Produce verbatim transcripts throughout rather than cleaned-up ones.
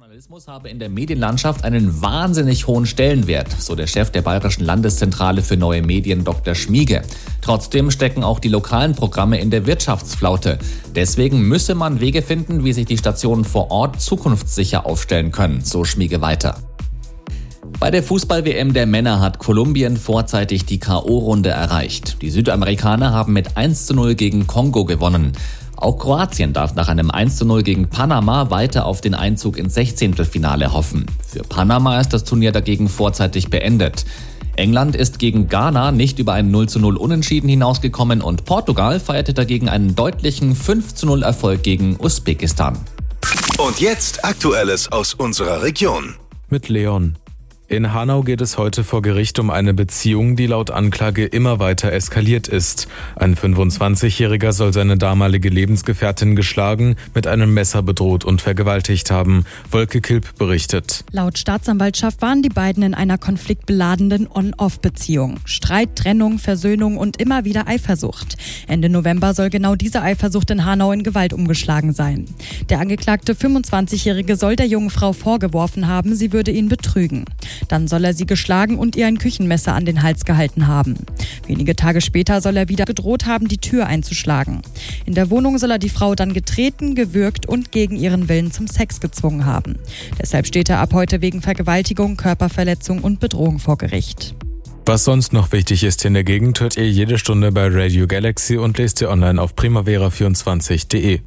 Journalismus habe in der Medienlandschaft einen wahnsinnig hohen Stellenwert, so der Chef der Bayerischen Landeszentrale für neue Medien Doktor Schmiege. Trotzdem stecken auch die lokalen Programme in der Wirtschaftsflaute. Deswegen müsse man Wege finden, wie sich die Stationen vor Ort zukunftssicher aufstellen können, so Schmiege weiter. Bei der Fußball-W M der Männer hat Kolumbien vorzeitig die K O-Runde erreicht. Die Südamerikaner haben mit eins zu null gegen Kongo gewonnen. Auch Kroatien darf nach einem eins zu null gegen Panama weiter auf den Einzug ins Sechzehntelfinale hoffen. Für Panama ist das Turnier dagegen vorzeitig beendet. England ist gegen Ghana nicht über ein null zu null Unentschieden hinausgekommen und Portugal feierte dagegen einen deutlichen fünf zu null Erfolg gegen Usbekistan. Und jetzt Aktuelles aus unserer Region. Mit Leon. In Hanau geht es heute vor Gericht um eine Beziehung, die laut Anklage immer weiter eskaliert ist. Ein fünfundzwanzigjähriger soll seine damalige Lebensgefährtin geschlagen, mit einem Messer bedroht und vergewaltigt haben. Wolke Kilp berichtet. Laut Staatsanwaltschaft waren die beiden in einer konfliktbeladenen On-Off-Beziehung. Streit, Trennung, Versöhnung und immer wieder Eifersucht. Ende November soll genau diese Eifersucht in Hanau in Gewalt umgeschlagen sein. Der angeklagte fünfundzwanzigjährige soll der jungen Frau vorgeworfen haben, sie würde ihn betrügen. Dann soll er sie geschlagen und ihr ein Küchenmesser an den Hals gehalten haben. Wenige Tage später soll er wieder gedroht haben, die Tür einzuschlagen. In der Wohnung soll er die Frau dann getreten, gewürgt und gegen ihren Willen zum Sex gezwungen haben. Deshalb steht er ab heute wegen Vergewaltigung, Körperverletzung und Bedrohung vor Gericht. Was sonst noch wichtig ist in der Gegend, hört ihr jede Stunde bei Radio Galaxy und lest ihr online auf primavera vierundzwanzig punkt de.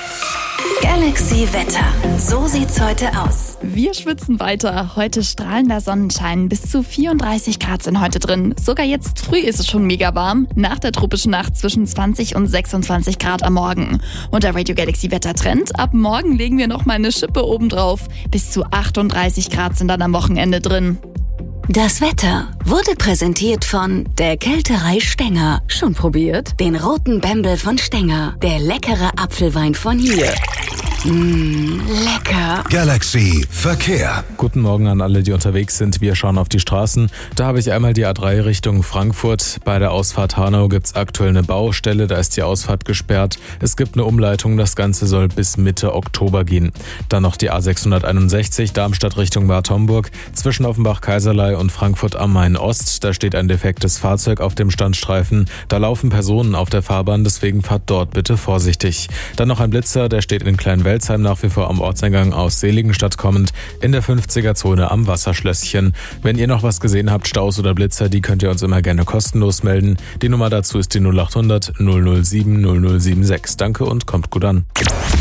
Galaxy Wetter. So sieht's heute aus. Wir schwitzen weiter. Heute strahlender Sonnenschein. Bis zu vierunddreißig Grad sind heute drin. Sogar jetzt früh ist es schon mega warm. Nach der tropischen Nacht zwischen zwanzig und sechsundzwanzig Grad am Morgen. Und der Radio Galaxy Wettertrend. Ab morgen legen wir noch mal eine Schippe obendrauf. Bis zu achtunddreißig Grad sind dann am Wochenende drin. Das Wetter wurde präsentiert von der Kälterei Stenger. Schon probiert? Den roten Bembel von Stenger. Der leckere Apfelwein von hier. Mmh, lecker. Galaxy Verkehr. Guten Morgen an alle, die unterwegs sind. Wir schauen auf die Straßen. Da habe ich einmal die A drei Richtung Frankfurt. Bei der Ausfahrt Hanau gibt es aktuell eine Baustelle. Da ist die Ausfahrt gesperrt. Es gibt eine Umleitung. Das Ganze soll bis Mitte Oktober gehen. Dann noch die A sechshunderteinundsechzig Darmstadt Richtung Bad Homburg. Zwischen Offenbach-Kaiserlei und Frankfurt am Main Ost. Da steht ein defektes Fahrzeug auf dem Standstreifen. Da laufen Personen auf der Fahrbahn. Deswegen fahrt dort bitte vorsichtig. Dann noch ein Blitzer. Der steht in Kleinwelsheim nach wie vor am Ortseingang aus Seligenstadt kommend in der fünfziger-Zone am Wasserschlösschen. Wenn ihr noch was gesehen habt, Staus oder Blitzer, die könnt ihr uns immer gerne kostenlos melden. Die Nummer dazu ist die null acht hundert null null sieben null null sieben sechs. Danke und kommt gut an.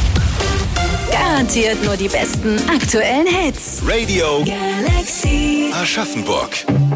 Garantiert nur die besten aktuellen Hits. Radio Galaxy Aschaffenburg.